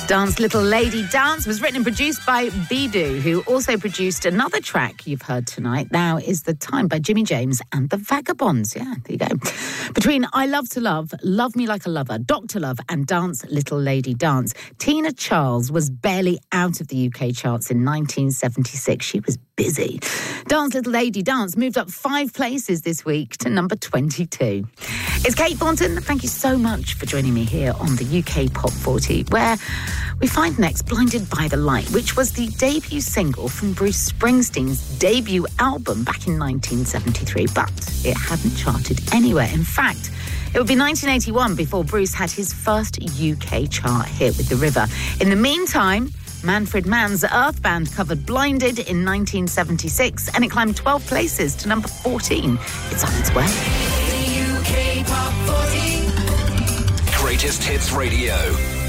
Dance Little Lady Dance was written and produced by Bidu, who also produced another track you've heard tonight. Now is the Time by Jimmy James and the Vagabonds. Yeah, there you go. Between I Love to Love, Love Me Like a Lover, Dr. Love and Dance Little Lady Dance, Tina Charles was barely out of the UK charts in 1976. She was busy. Dance Little Lady Dance moved up 5 places this week to number 22. It's Kate Thornton. Thank you so much for joining me here on the UK Pop 40, where we find next Blinded by the Light, which was the debut single from Bruce Springsteen's debut album back in 1973, but it hadn't charted anywhere. In fact, it would be 1981 before Bruce had his first UK chart hit with The River. In the meantime, Manfred Mann's Earth Band covered Blinded in 1976, and it climbed 12 places to number 14. It's on its way. The UK Pop 40. Greatest Hits Radio.